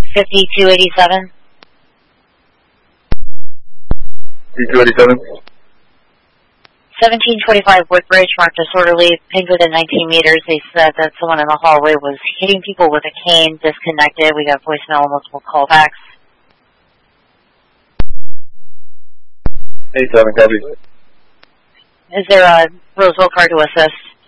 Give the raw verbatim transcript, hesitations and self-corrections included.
fifty-two eighty-seven. fifty-two eighty-seven. seventeen twenty-five Woodbridge, marked disorderly, pinged within nineteen meters. They said that someone in the hallway was hitting people with a cane, disconnected. We got voicemail and multiple callbacks. eighty-seven, copy. Is there a Roseville car to assist?